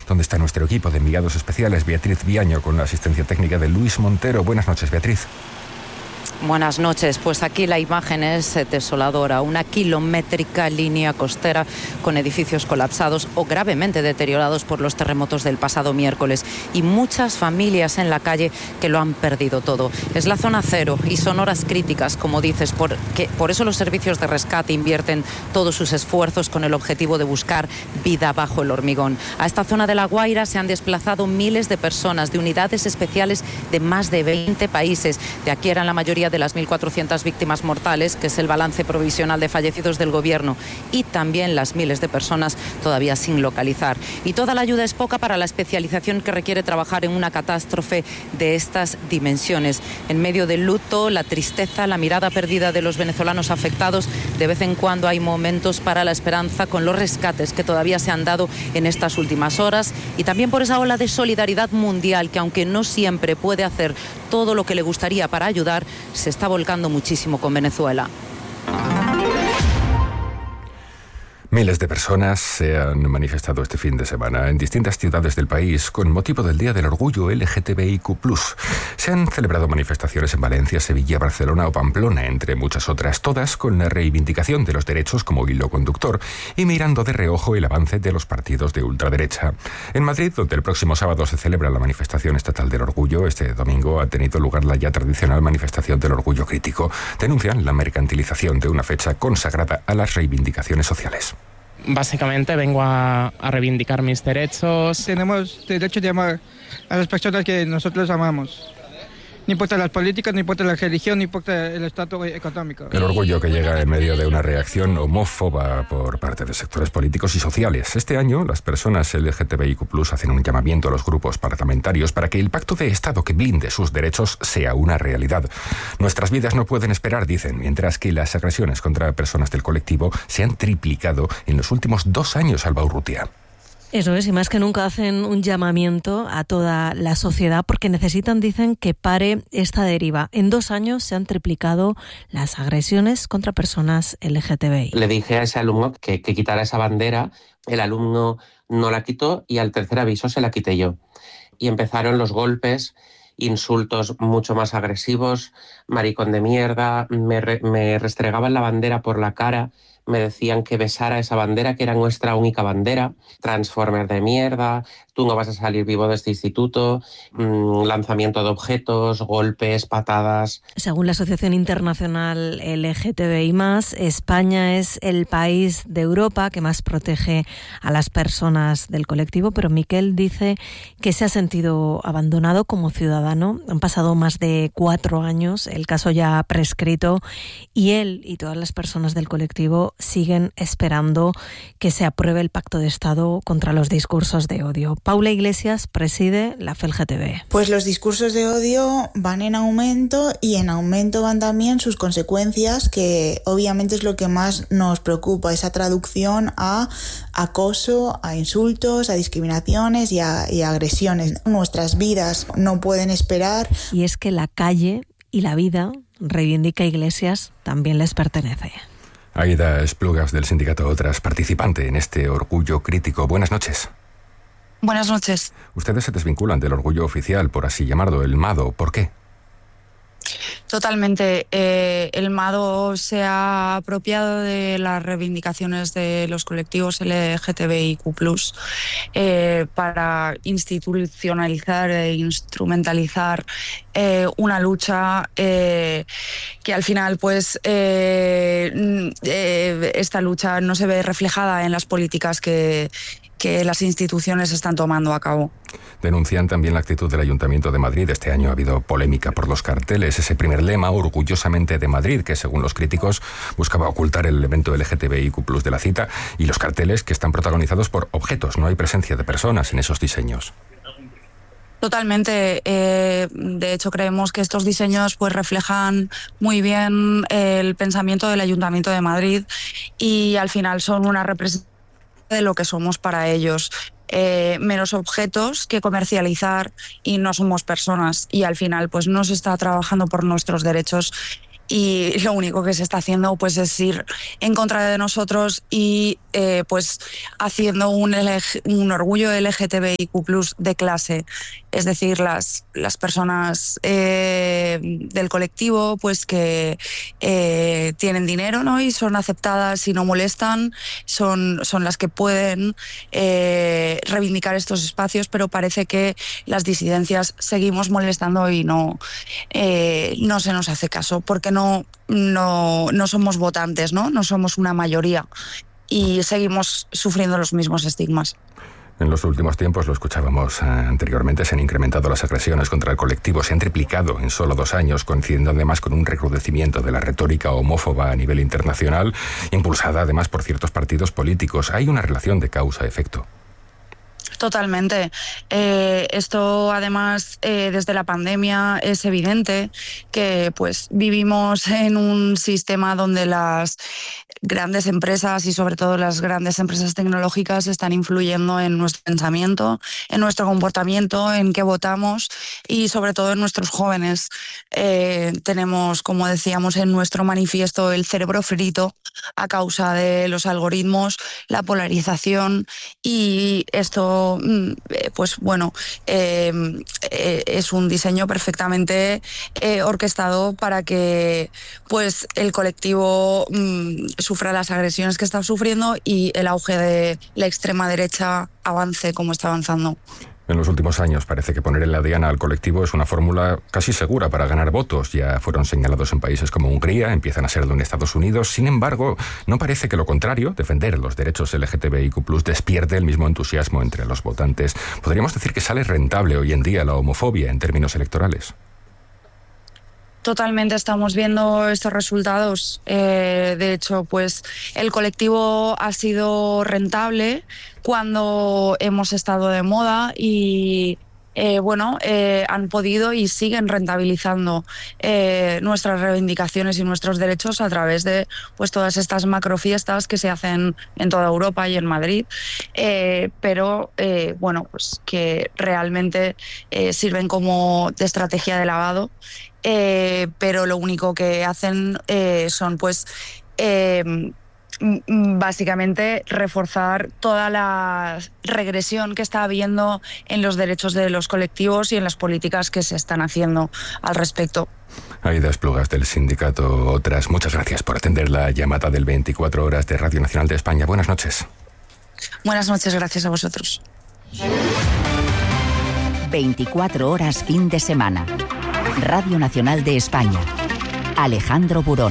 donde está nuestro equipo de enviados especiales, Beatriz Viaño, con la asistencia técnica de Luis Montero. Buenas noches, Beatriz. Buenas noches. Pues aquí la imagen es desoladora. Una kilométrica línea costera con edificios colapsados o gravemente deteriorados por los terremotos del pasado miércoles y muchas familias en la calle que lo han perdido todo. Es la zona cero y son horas críticas, como dices, por eso los servicios de rescate invierten todos sus esfuerzos con el objetivo de buscar vida bajo el hormigón. A esta zona de La Guaira se han desplazado miles de personas de unidades especiales de más de 20 países. De aquí eran la mayoría de las 1.400 víctimas mortales, que es el balance provisional de fallecidos del gobierno, y también las miles de personas todavía sin localizar. Y toda la ayuda es poca para la especialización que requiere trabajar en una catástrofe de estas dimensiones. En medio del luto, la tristeza, la mirada perdida de los venezolanos afectados, de vez en cuando hay momentos para la esperanza con los rescates que todavía se han dado en estas últimas horas, y también por esa ola de solidaridad mundial que, aunque no siempre puede hacer todo lo que le gustaría para ayudar, se está volcando muchísimo con Venezuela. Miles de personas se han manifestado este fin de semana en distintas ciudades del país con motivo del Día del Orgullo LGTBIQ+. Se han celebrado manifestaciones en Valencia, Sevilla, Barcelona o Pamplona, entre muchas otras, todas con la reivindicación de los derechos como hilo conductor y mirando de reojo el avance de los partidos de ultraderecha. En Madrid, donde el próximo sábado se celebra la manifestación estatal del orgullo, este domingo ha tenido lugar la ya tradicional manifestación del orgullo crítico. Denuncian la mercantilización de una fecha consagrada a las reivindicaciones sociales. Básicamente vengo a reivindicar mis derechos. Tenemos derecho de amar a las personas que nosotros amamos. No importa las políticas, no importa la religión, no importa el estatus económico. El orgullo que llega en medio de una reacción homófoba por parte de sectores políticos y sociales. Este año, las personas LGTBIQ+ hacen un llamamiento a los grupos parlamentarios para que el pacto de Estado que blinde sus derechos sea una realidad. Nuestras vidas no pueden esperar, dicen, mientras que las agresiones contra personas del colectivo se han triplicado en los últimos 2 años, Alba Urrutia. Eso es, y más que nunca hacen un llamamiento a toda la sociedad porque necesitan, dicen, que pare esta deriva. En 2 años se han triplicado las agresiones contra personas LGTBI. Le dije a ese alumno que quitara esa bandera, el alumno no la quitó y al tercer aviso se la quité yo. Y empezaron los golpes, insultos mucho más agresivos, maricón de mierda, me restregaban la bandera por la cara, me decían que besara esa bandera, que era nuestra única bandera, Transformer de mierda, tú no vas a salir vivo de este instituto, lanzamiento de objetos, golpes, patadas. Según la Asociación Internacional LGTBI+, España es el país de Europa que más protege a las personas del colectivo, pero Miquel dice que se ha sentido abandonado como ciudadano. Han pasado más de 4 años, el caso ya ha prescrito, y él y todas las personas del colectivo siguen esperando que se apruebe el Pacto de Estado contra los discursos de odio. Paula Iglesias preside la FELGTB. Pues los discursos de odio van en aumento y en aumento van también sus consecuencias, que obviamente es lo que más nos preocupa, esa traducción a acoso, a insultos, a discriminaciones y a agresiones. Nuestras vidas no pueden esperar. Y es que la calle y la vida, reivindica Iglesias, también les pertenece. Aida Esplugas, del sindicato Otras, participante en este orgullo crítico. Buenas noches. Buenas noches. Ustedes se desvinculan del orgullo oficial, por así llamarlo, el MADO. ¿Por qué? Totalmente. El MADO se ha apropiado de las reivindicaciones de los colectivos LGTBIQ+, para institucionalizar e instrumentalizar una lucha que al final, pues, esta lucha no se ve reflejada en las políticas que las instituciones están tomando a cabo. Denuncian también la actitud del Ayuntamiento de Madrid. Este año ha habido polémica por los carteles. Ese primer lema, orgullosamente de Madrid, que según los críticos buscaba ocultar el elemento LGTBIQ+ de la cita, y los carteles que están protagonizados por objetos. No hay presencia de personas en esos diseños. Totalmente. De hecho, creemos que estos diseños pues reflejan muy bien el pensamiento del Ayuntamiento de Madrid y al final son una representación de lo que somos para ellos. Menos objetos que comercializar y no somos personas, y al final pues no se está trabajando por nuestros derechos y lo único que se está haciendo pues es ir en contra de nosotros y pues haciendo un orgullo LGTBIQ+ de clase. Es decir, las personas del colectivo pues que tienen dinero, ¿no? Y son aceptadas y no molestan, son las que pueden reivindicar estos espacios, pero parece que las disidencias seguimos molestando y no se nos hace caso, porque no somos votantes, no somos una mayoría y seguimos sufriendo los mismos estigmas. En los últimos tiempos, lo escuchábamos anteriormente, se han incrementado las agresiones contra el colectivo, se han triplicado en solo 2 años, coincidiendo además con un recrudecimiento de la retórica homófoba a nivel internacional, impulsada además por ciertos partidos políticos. Hay una relación de causa-efecto. Totalmente. Esto además desde la pandemia es evidente que pues vivimos en un sistema donde las grandes empresas y sobre todo las grandes empresas tecnológicas están influyendo en nuestro pensamiento, en nuestro comportamiento, en qué votamos y sobre todo en nuestros jóvenes. Tenemos, como decíamos en nuestro manifiesto, el cerebro frito a causa de los algoritmos, la polarización, y esto pues bueno, es un diseño perfectamente orquestado para que pues el colectivo sufra las agresiones que está sufriendo y el auge de la extrema derecha avance como está avanzando. En los últimos años parece que poner en la diana al colectivo es una fórmula casi segura para ganar votos. Ya fueron señalados en países como Hungría, empiezan a serlo en Estados Unidos. Sin embargo, no parece que lo contrario, defender los derechos LGTBIQ+, despierte el mismo entusiasmo entre los votantes. ¿Podríamos decir que sale rentable hoy en día la homofobia en términos electorales? Totalmente, estamos viendo estos resultados. De hecho, pues el colectivo ha sido rentable cuando hemos estado de moda y han podido y siguen rentabilizando nuestras reivindicaciones y nuestros derechos a través de pues todas estas macrofiestas que se hacen en toda Europa y en Madrid, pues que realmente sirven como de estrategia de lavado. Pero lo único que hacen son pues básicamente reforzar toda la regresión que está habiendo en los derechos de los colectivos y en las políticas que se están haciendo al respecto. Aida Esplugas, del sindicato Otras, muchas gracias por atender la llamada del 24 Horas de Radio Nacional de España. Buenas noches. Buenas noches, gracias a vosotros. 24 horas fin de semana. Radio Nacional de España. Alejandro Burón.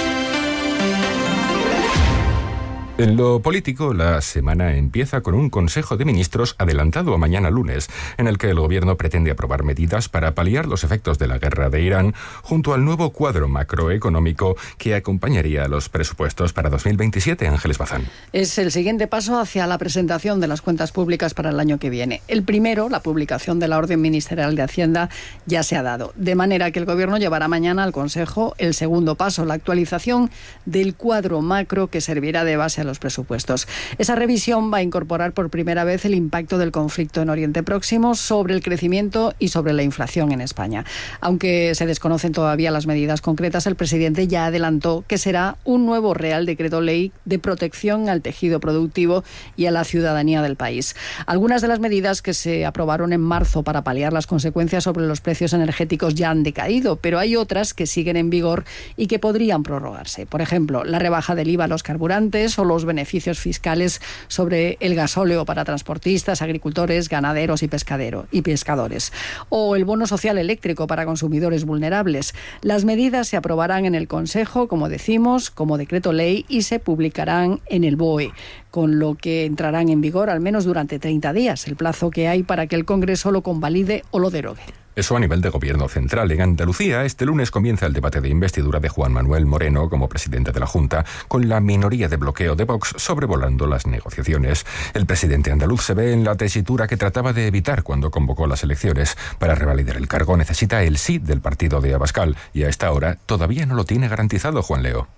En lo político, la semana empieza con un Consejo de Ministros adelantado a mañana lunes, en el que el Gobierno pretende aprobar medidas para paliar los efectos de la guerra de Irán, junto al nuevo cuadro macroeconómico que acompañaría a los presupuestos para 2027. Ángeles Bazán. Es el siguiente paso hacia la presentación de las cuentas públicas para el año que viene. El primero, la publicación de la Orden Ministerial de Hacienda, ya se ha dado, de manera que el Gobierno llevará mañana al Consejo el segundo paso, la actualización del cuadro macro que servirá de base a los presupuestos. Esa revisión va a incorporar por primera vez el impacto del conflicto en Oriente Próximo sobre el crecimiento y sobre la inflación en España. Aunque se desconocen todavía las medidas concretas, el presidente ya adelantó que será un nuevo Real Decreto Ley de protección al tejido productivo y a la ciudadanía del país. Algunas de las medidas que se aprobaron en marzo para paliar las consecuencias sobre los precios energéticos ya han decaído, pero hay otras que siguen en vigor y que podrían prorrogarse. Por ejemplo, la rebaja del IVA a los carburantes o los beneficios fiscales sobre el gasóleo para transportistas, agricultores, ganaderos y pescadores, o el bono social eléctrico para consumidores vulnerables. Las medidas se aprobarán en el Consejo, como decimos, como decreto ley y se publicarán en el BOE, con lo que entrarán en vigor al menos durante 30 días, el plazo que hay para que el Congreso lo convalide o lo derogue. Eso a nivel de gobierno central. En Andalucía, este lunes comienza el debate de investidura de Juan Manuel Moreno como presidente de la Junta, con la minoría de bloqueo de Vox sobrevolando las negociaciones. El presidente andaluz se ve en la tesitura que trataba de evitar cuando convocó las elecciones. Para revalidar el cargo necesita el sí del partido de Abascal y a esta hora todavía no lo tiene garantizado, Juan Leo.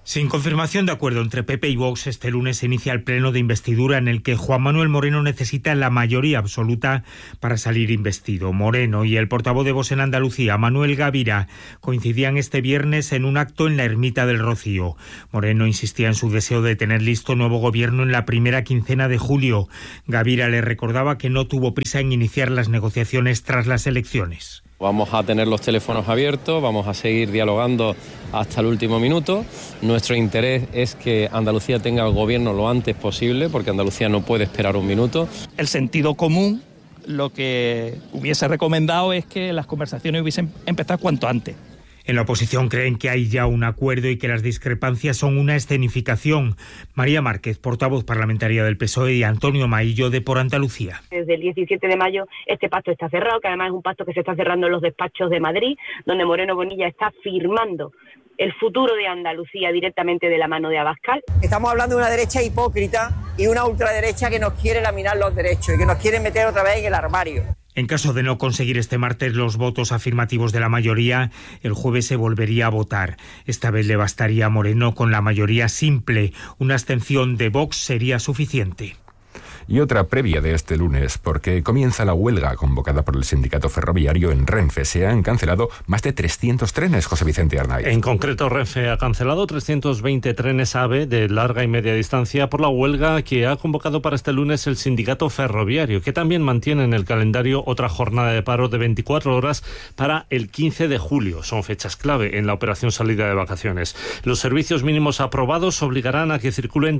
Sin confirmación de acuerdo entre PP y Vox, este lunes se inicia el pleno de investidura en el que Juan Manuel Moreno necesita la mayoría absoluta para salir investido. Moreno y el portavoz de Vox en Andalucía, Manuel Gavira, coincidían este viernes en un acto en la Ermita del Rocío. Moreno insistía en su deseo de tener listo nuevo gobierno en la primera quincena de julio. Gavira le recordaba que no tuvo prisa en iniciar las negociaciones tras las elecciones. Vamos a tener los teléfonos abiertos, vamos a seguir dialogando hasta el último minuto. Nuestro interés es que Andalucía tenga el gobierno lo antes posible, porque Andalucía no puede esperar un minuto. El sentido común lo que hubiese recomendado es que las conversaciones hubiesen empezado cuanto antes. En la oposición creen que hay ya un acuerdo y que las discrepancias son una escenificación. María Márquez, portavoz parlamentaria del PSOE, y Antonio Maillo, de Por Andalucía. Desde el 17 de mayo este pacto está cerrado, que además es un pacto que se está cerrando en los despachos de Madrid, donde Moreno Bonilla está firmando el futuro de Andalucía directamente de la mano de Abascal. Estamos hablando de una derecha hipócrita y una ultraderecha que nos quiere laminar los derechos y que nos quiere meter otra vez en el armario. En caso de no conseguir este martes los votos afirmativos de la mayoría, el jueves se volvería a votar. Esta vez le bastaría a Moreno con la mayoría simple. Una abstención de Vox sería suficiente. Y otra previa de este lunes, porque comienza la huelga convocada por el sindicato ferroviario en Renfe. Se han cancelado más de 300 trenes, José Vicente Arnaiz. En concreto, Renfe ha cancelado 320 trenes AVE de larga y media distancia por la huelga que ha convocado para este lunes el sindicato ferroviario, que también mantiene en el calendario otra jornada de paro de 24 horas para el 15 de julio. Son fechas clave en la operación salida de vacaciones. Los servicios mínimos aprobados obligarán a que circulen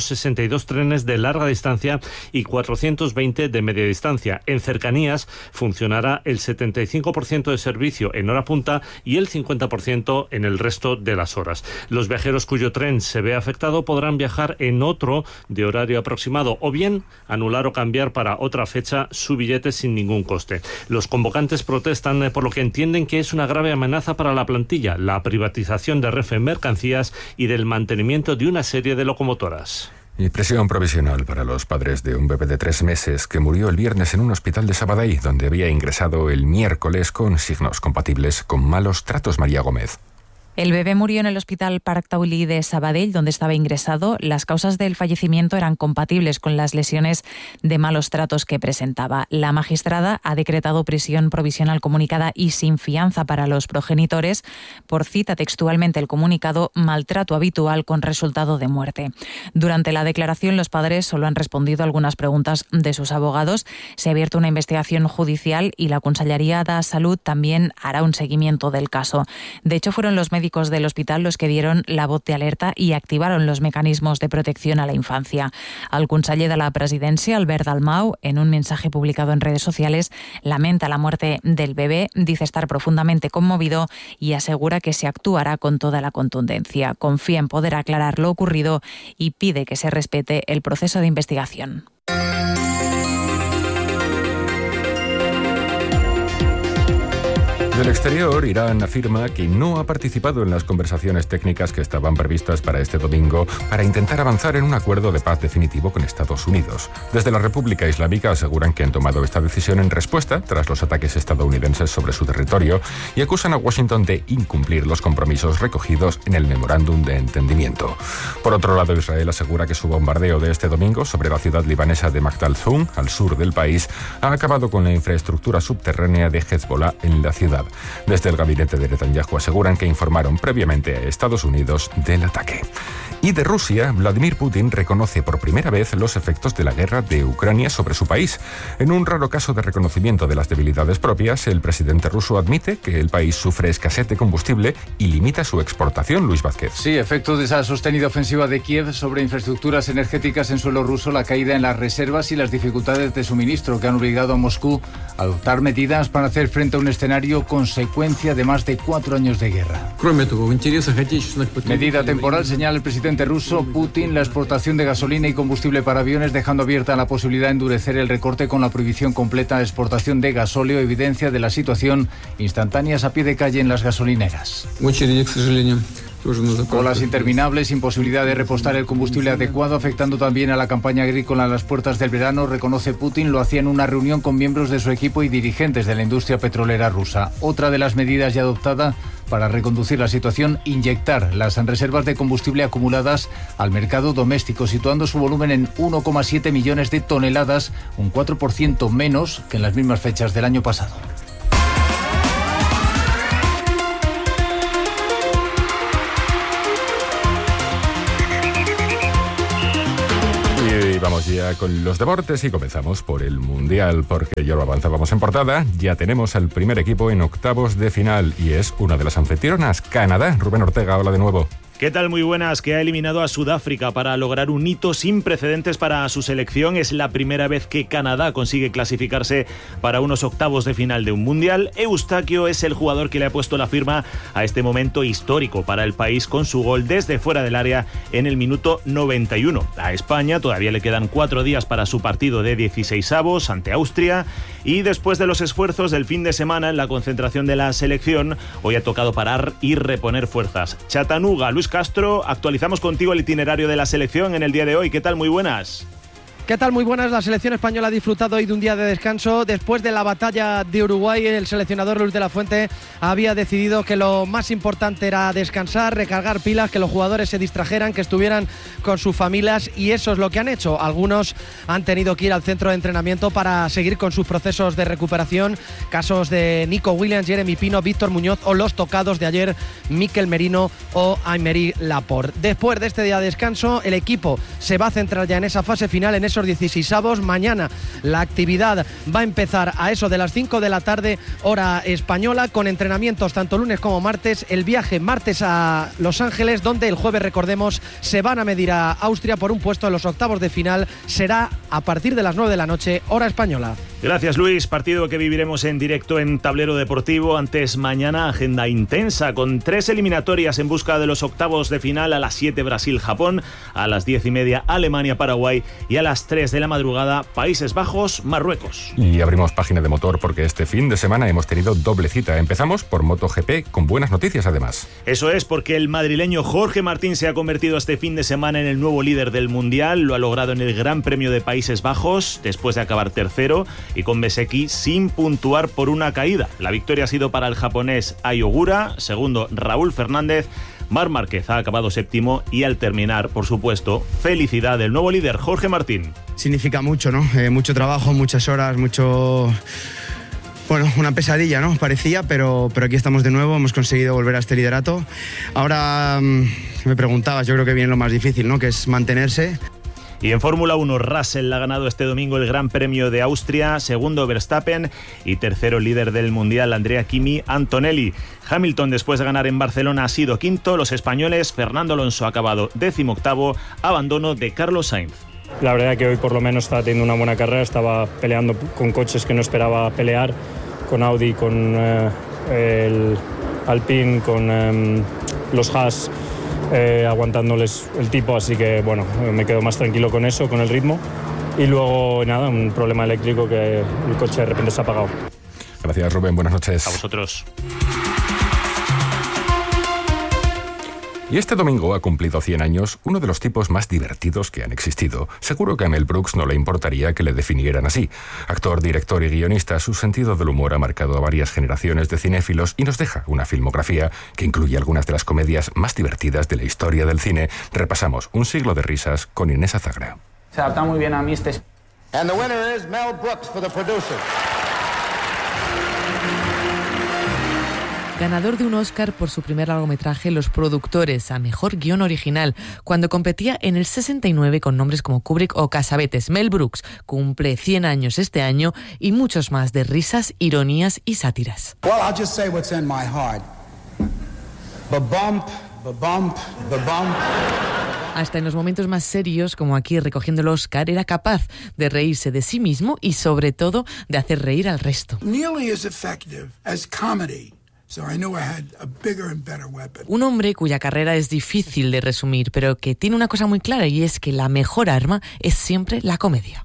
262 trenes de larga distancia y 420 de media distancia. En cercanías funcionará el 75% de servicio en hora punta y el 50% en el resto de las horas. Los viajeros cuyo tren se ve afectado podrán viajar en otro de horario aproximado o bien anular o cambiar para otra fecha su billete sin ningún coste. Los convocantes protestan por lo que entienden que es una grave amenaza para la plantilla, la privatización de Renfe Mercancías y del mantenimiento de una serie de locomotoras. Y prisión provisional para los padres de un bebé de 3 meses que murió el viernes en un hospital de Sabadell, donde había ingresado el miércoles con signos compatibles con malos tratos. María Gómez. El bebé murió en el Hospital Parc Taulí de Sabadell, donde estaba ingresado. Las causas del fallecimiento eran compatibles con las lesiones de malos tratos que presentaba. La magistrada ha decretado prisión provisional comunicada y sin fianza para los progenitores. Por cita textualmente el comunicado, maltrato habitual con resultado de muerte. Durante la declaración, los padres solo han respondido a algunas preguntas de sus abogados. Se ha abierto una investigación judicial y la Consellería de Salud también hará un seguimiento del caso. De hecho, fueron los médicos del hospital los que dieron la voz de alerta y activaron los mecanismos de protección a la infancia. El conseller de la Presidència, Albert Dalmau, en un mensaje publicado en redes sociales, lamenta la muerte del bebé, dice estar profundamente conmovido y asegura que se actuará con toda la contundencia. Confía en poder aclarar lo ocurrido y pide que se respete el proceso de investigación. Del exterior, Irán afirma que no ha participado en las conversaciones técnicas que estaban previstas para este domingo para intentar avanzar en un acuerdo de paz definitivo con Estados Unidos. Desde la República Islámica aseguran que han tomado esta decisión en respuesta tras los ataques estadounidenses sobre su territorio y acusan a Washington de incumplir los compromisos recogidos en el memorándum de entendimiento. Por otro lado, Israel asegura que su bombardeo de este domingo sobre la ciudad libanesa de Magdal-Zoun, al sur del país, ha acabado con la infraestructura subterránea de Hezbollah en la ciudad. Desde el gabinete de Netanyahu aseguran que informaron previamente a Estados Unidos del ataque. Y de Rusia, Vladimir Putin reconoce por primera vez los efectos de la guerra de Ucrania sobre su país. En un raro caso de reconocimiento de las debilidades propias, el presidente ruso admite que el país sufre escasez de combustible y limita su exportación. Luis Vázquez. Sí, efectos de esa sostenida ofensiva de Kiev sobre infraestructuras energéticas en suelo ruso, la caída en las reservas y las dificultades de suministro que han obligado a Moscú a adoptar medidas para hacer frente a un escenario consecuencia de más de 4 años de guerra. Medida temporal, señala el presidente ruso Putin, la exportación de gasolina y combustible para aviones, dejando abierta la posibilidad de endurecer el recorte con la prohibición completa de exportación de gasóleo, evidencia de la situación instantáneas a pie de calle en las gasolineras. Colas interminables, imposibilidad de repostar el combustible adecuado, afectando también a la campaña agrícola en las puertas del verano, reconoce Putin. Lo hacía en una reunión con miembros de su equipo y dirigentes de la industria petrolera rusa. Otra de las medidas ya adoptada para reconducir la situación, inyectar las reservas de combustible acumuladas al mercado doméstico, situando su volumen en 1,7 millones de toneladas, un 4% menos que en las mismas fechas del año pasado. Y vamos ya con los deportes y comenzamos por el Mundial, porque ya lo avanzábamos en portada. Ya tenemos al primer equipo en octavos de final y es una de las anfitrionas, Canadá. Rubén Ortega, hola de nuevo. ¿Qué tal? Muy buenas, que ha eliminado a Sudáfrica para lograr un hito sin precedentes para su selección. Es la primera vez que Canadá consigue clasificarse para unos octavos de final de un Mundial. Eustaquio es el jugador que le ha puesto la firma a este momento histórico para el país con su gol desde fuera del área en el minuto 91. A España todavía le quedan 4 días para su partido de 16avos ante Austria y después de los esfuerzos del fin de semana en la concentración de la selección, hoy ha tocado parar y reponer fuerzas. Chattanooga, Luis Castro, actualizamos contigo el itinerario de la selección en el día de hoy. ¿Qué tal? Muy buenas. ¿Qué tal? Muy buenas. La selección española ha disfrutado hoy de un día de descanso. Después de la batalla de Uruguay, el seleccionador Luis de la Fuente había decidido que lo más importante era descansar, recargar pilas, que los jugadores se distrajeran, que estuvieran con sus familias, y eso es lo que han hecho. Algunos han tenido que ir al centro de entrenamiento para seguir con sus procesos de recuperación. Casos de Nico Williams, Jeremy Pino, Víctor Muñoz o los tocados de ayer, Mikel Merino o Aymeric Laporte. Después de este día de descanso, el equipo se va a centrar ya en esa fase final, en esos 16avos. Mañana la actividad va a empezar a eso de las 5 de la tarde, hora española, con entrenamientos tanto lunes como martes. El viaje martes a Los Ángeles, donde el jueves, recordemos, se van a medir a Austria por un puesto en los octavos de final. Será a partir de las 9 de la noche, hora española. Gracias, Luis. Partido que viviremos en directo en Tablero Deportivo. Antes, mañana, agenda intensa con 3 eliminatorias en busca de los octavos de final. A las 7 Brasil-Japón, a las 10:30 Alemania-Paraguay y a las 3 de la madrugada Países Bajos-Marruecos. Y abrimos página de motor porque este fin de semana hemos tenido doble cita. Empezamos por MotoGP con buenas noticias además. Eso es, porque el madrileño Jorge Martín se ha convertido este fin de semana en el nuevo líder del Mundial. Lo ha logrado en el Gran Premio de Países Bajos después de acabar tercero y con Bezzecchi sin puntuar por una caída. La victoria ha sido para el japonés Ai Ogura, segundo Raúl Fernández. Marc Márquez ha acabado séptimo y al terminar, por supuesto, felicidad del nuevo líder Jorge Martín. Significa mucho, ¿no? Mucho trabajo, muchas horas, mucho... Bueno, una pesadilla, ¿no? Parecía, pero aquí estamos de nuevo, hemos conseguido volver a este liderato. Ahora me preguntabas, yo creo que viene lo más difícil, ¿no? Que es mantenerse. Y en Fórmula 1, Russell ha ganado este domingo el Gran Premio de Austria, segundo Verstappen y tercero líder del Mundial Andrea Kimi Antonelli. Hamilton, después de ganar en Barcelona, ha sido quinto. Los españoles, Fernando Alonso ha acabado 18º, abandono de Carlos Sainz. La verdad que hoy por lo menos estaba teniendo una buena carrera, estaba peleando con coches que no esperaba pelear, con Audi, con el Alpine, con los Haas, aguantándoles el tipo, así que bueno, me quedo más tranquilo con eso, con el ritmo. Y luego nada, un problema eléctrico que el coche de repente se ha apagado. Gracias, Rubén, buenas noches. A vosotros. Y este domingo ha cumplido 100 años uno de los tipos más divertidos que han existido. Seguro que a Mel Brooks no le importaría que le definieran así. Actor, director y guionista, su sentido del humor ha marcado a varias generaciones de cinéfilos y nos deja una filmografía que incluye algunas de las comedias más divertidas de la historia del cine. Repasamos un siglo de risas con Inés Azagra. Se adapta muy bien a mí este... And the winner is Mel Brooks for The Producer. Ganador de un Oscar por su primer largometraje Los Productores, a Mejor Guión Original, cuando competía en el 69 con nombres como Kubrick o Cassavetes. Mel Brooks cumple 100 años este año y muchos más de risas, ironías y sátiras. Well, I'll just say what's in my heart. Ba-bump, ba-bump, ba-bump. Hasta en los momentos más serios, como aquí recogiendo el Oscar, era capaz de reírse de sí mismo y sobre todo de hacer reír al resto. Nearly as effective as comedy. So I knew I had a bigger and better weapon. Un hombre cuya carrera es difícil de resumir, pero que tiene una cosa muy clara, y es que la mejor arma es siempre la comedia.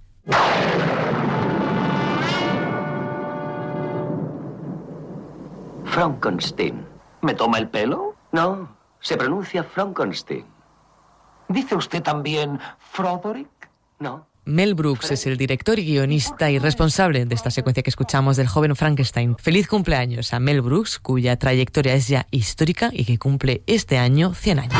Frankenstein. ¿Me toma el pelo? No, Se pronuncia Frankenstein. ¿Dice usted también Froderick? No. Mel Brooks es el director y guionista y responsable de esta secuencia que escuchamos del joven Frankenstein. Feliz cumpleaños a Mel Brooks, cuya trayectoria es ya histórica y que cumple este año 100 años.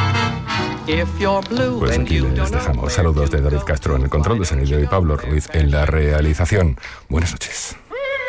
Pues aquí les dejamos. Saludos de David Castro en el control de sonido y Pablo Ruiz en la realización. Buenas noches.